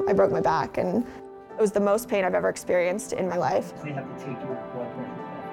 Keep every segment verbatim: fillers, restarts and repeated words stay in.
I broke my back, and it was the most pain I've ever experienced in my life. They have to take your blood pressure.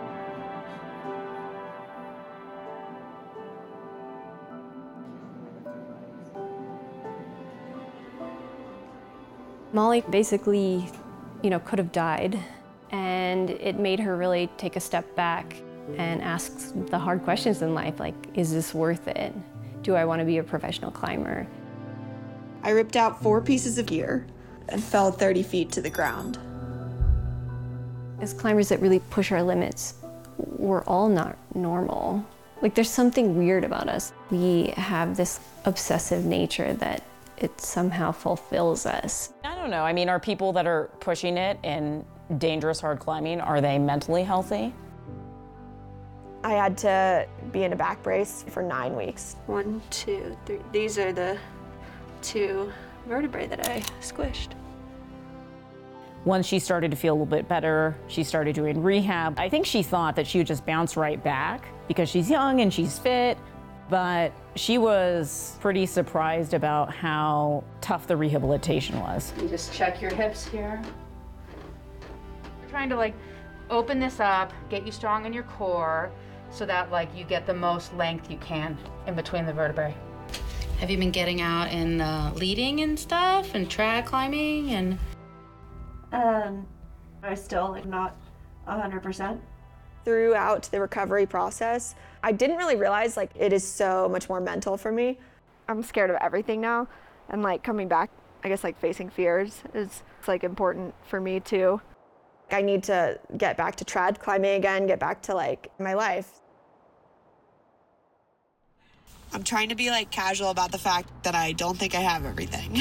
Molly basically, you know, could have died, and it made her really take a step back and ask the hard questions in life, like, is this worth it? Do I want to be a professional climber? I ripped out four pieces of gear and fell thirty feet to the ground. As climbers that really push our limits, we're all not normal. Like, there's something weird about us. We have this obsessive nature that it somehow fulfills us. I don't know. I mean, are people that are pushing it in dangerous hard climbing, are they mentally healthy? I had to be in a back brace for nine weeks. One, two, three. These are the two vertebrae that I squished. Once she started to feel a little bit better, she started doing rehab. I think she thought that she would just bounce right back because she's young and she's fit, but she was pretty surprised about how tough the rehabilitation was. You just check your hips here. We're trying to like open this up, get you strong in your core so that like you get the most length you can in between the vertebrae. Have you been getting out and uh, leading and stuff and trad climbing and? Um, I still like not one hundred percent. Throughout the recovery process, I didn't really realize like it is so much more mental for me. I'm scared of everything now, and like coming back, I guess like facing fears is it's, like important for me too. I need to get back to trad climbing again, get back to like my life. I'm trying to be like casual about the fact that I don't think I have everything.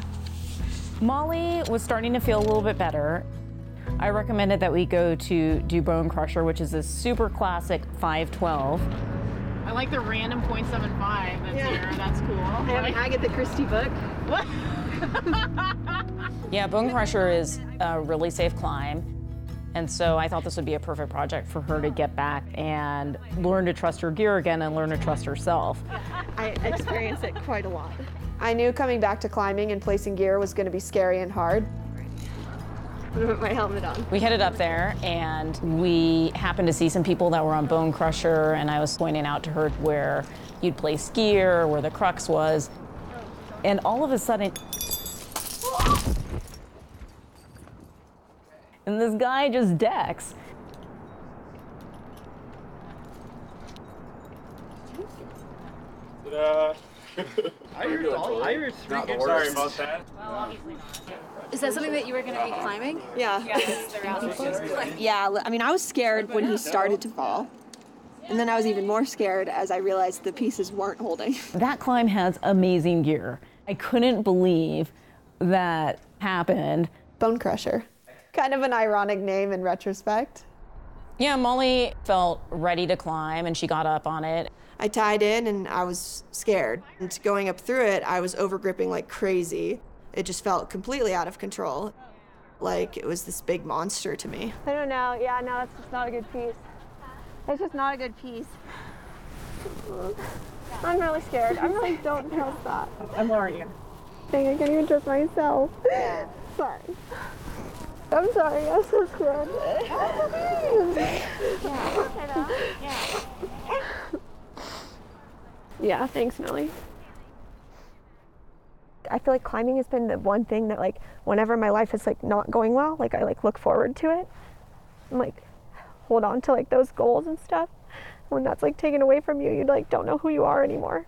Molly was starting to feel a little bit better. I recommended that we go to do Bone Crusher, which is a super classic five twelve. I like the random point seven five that's Yeah. here. That's cool. I have an Agatha Christie book. What? Yeah, Bone Crusher is a really safe climb. And so I thought this would be a perfect project for her to get back and learn to trust her gear again and learn to trust herself. I experience it quite a lot. I knew coming back to climbing and placing gear was going to be scary and hard. I'm gonna put my helmet on. We headed up there and we happened to see some people that were on Bone Crusher, and I was pointing out to her where you'd place gear, where the crux was. And all of a sudden, and this guy just decks. Ta-da! Irish, all Irish freaking. Sorry about that. Is that something that you were going to be climbing? Yeah. Yeah, I mean, I was scared when he started to fall. And then I was even more scared as I realized the pieces weren't holding. That climb has amazing gear. I couldn't believe that happened. Bone Crusher. Kind of an ironic name in retrospect. Yeah, Molly felt ready to climb and she got up on it. I tied in and I was scared. And going up through it, I was overgripping like crazy. It just felt completely out of control. Like it was this big monster to me. I don't know. Yeah, no, that's just not a good piece. It's just not a good piece. I'm really scared. I really don't trust that. I'm worried. Dang, I can't even trust myself. Sorry. I'm sorry, I'm so scared. Yeah, thanks, Millie. I feel like climbing has been the one thing that like whenever my life is like not going well, like I like look forward to it and like hold on to like those goals and stuff. When that's like taken away from you, you like don't know who you are anymore.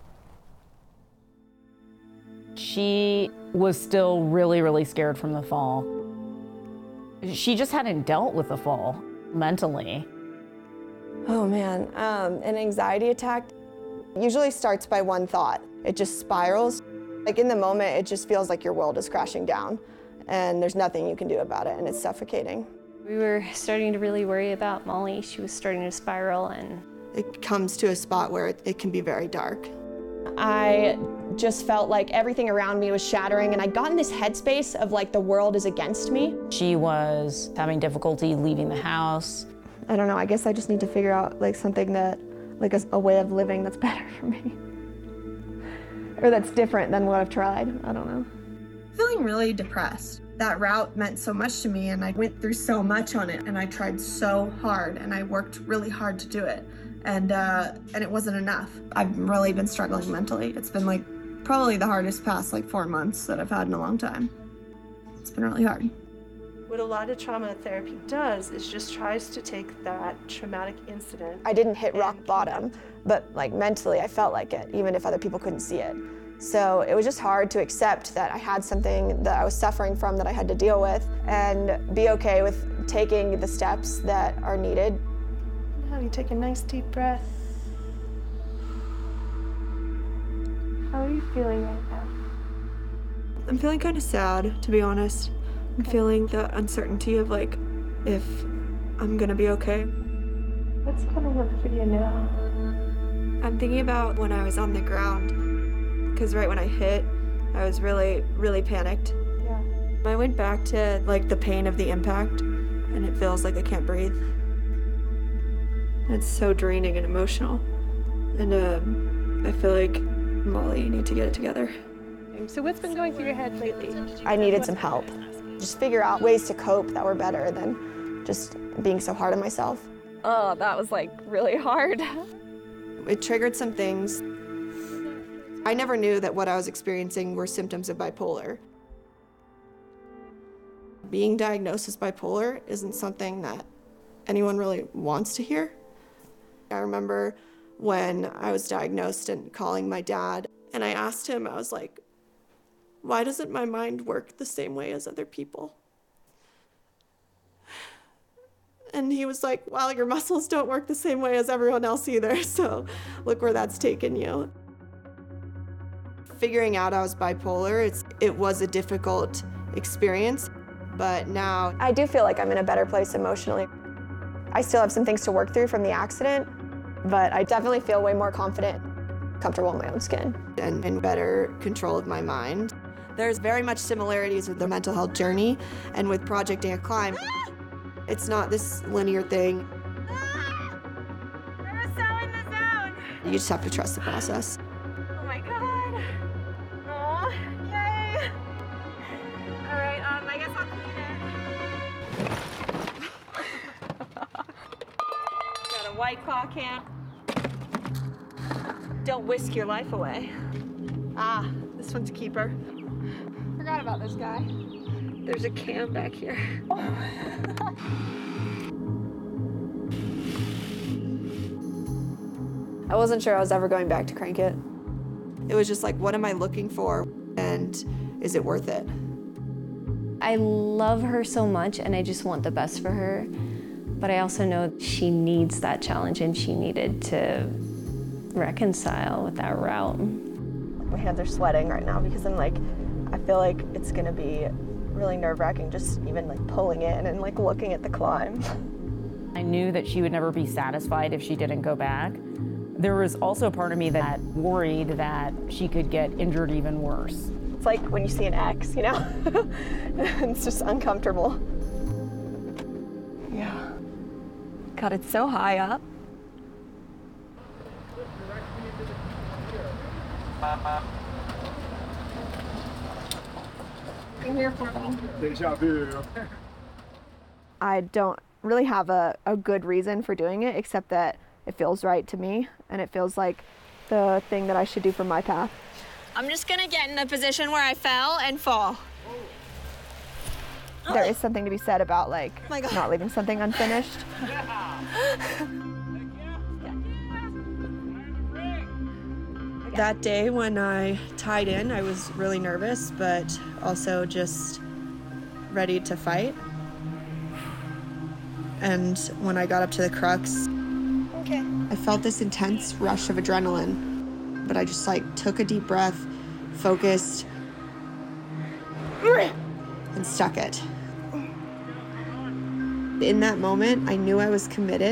She was still really, really scared from the fall. She just hadn't dealt with the fall mentally. Oh man, um, an anxiety attack usually starts by one thought. It just spirals. Like in the moment, it just feels like your world is crashing down and there's nothing you can do about it and it's suffocating. We were starting to really worry about Molly. She was starting to spiral, and it comes to a spot where it, it can be very dark. I just felt like everything around me was shattering and I got in this headspace of like the world is against me. She was having difficulty leaving the house. I don't know, I guess I just need to figure out like something that, like a, a way of living that's better for me. Or that's different than what I've tried, I don't know. Feeling really depressed. That route meant so much to me, and I went through so much on it, and I tried so hard, and I worked really hard to do it, and uh, and it wasn't enough. I've really been struggling mentally. It's been like probably the hardest past like four months that I've had in a long time. It's been really hard. What a lot of trauma therapy does is just tries to take that traumatic incident. I didn't hit rock bottom, but like mentally I felt like it, even if other people couldn't see it. So it was just hard to accept that I had something that I was suffering from that I had to deal with, and be okay with taking the steps that are needed. Now you take a nice deep breath. How are you feeling right now? I'm feeling kind of sad, to be honest. I'm feeling the uncertainty of like, if I'm gonna be okay. What's gonna work for you now? I'm thinking about when I was on the ground, because right when I hit, I was really, really panicked. Yeah. I went back to like the pain of the impact, and it feels like I can't breathe. It's so draining and emotional. And um, I feel like, Molly, you need to get it together. So what's been going through your head lately? I needed some help. Just figure out ways to cope that were better than just being so hard on myself. Oh, that was like really hard. It triggered some things. I never knew that what I was experiencing were symptoms of bipolar. Being diagnosed as bipolar isn't something that anyone really wants to hear. I remember when I was diagnosed and calling my dad, and I asked him, I was like, why doesn't my mind work the same way as other people? And he was like, well, your muscles don't work the same way as everyone else either, so look where that's taken you. Figuring out I was bipolar, it's, it was a difficult experience, but now I do feel like I'm in a better place emotionally. I still have some things to work through from the accident, but I definitely feel way more confident, comfortable in my own skin, and in better control of my mind. There's very much similarities with the mental health journey and with Project A Climb. It's not this linear thing. I was so in the zone. You just have to trust the process. Oh my god. Oh, yay. All right, um, I guess I'll clean it. Got a White Claw can. Don't whisk your life away. Ah, this one's a keeper. Forgot about this guy. There's a can back here. Oh. I wasn't sure I was ever going back to Crank It. It was just like, what am I looking for, and is it worth it? I love her so much, and I just want the best for her. But I also know she needs that challenge, and she needed to reconcile with that route. My hands are sweating right now because I'm like, I feel like it's gonna be really nerve-wracking just even like pulling in and like looking at the climb. I knew that she would never be satisfied if she didn't go back. There was also a part of me that worried that she could get injured even worse. It's like when you see an X, you know? It's just uncomfortable. Yeah. God, it's so high up. Come here for me. Deja vu. I don't really have a, a good reason for doing it, except that it feels right to me, and it feels like the thing that I should do for my path. I'm just gonna get in a position where I fell and fall. There is something to be said about like Oh not leaving something unfinished. That day when I tied in, I was really nervous, but also just ready to fight. And when I got up to the crux, Okay. I felt this intense rush of adrenaline, but I just like took a deep breath, focused, and stuck it. In that moment, I knew I was committed.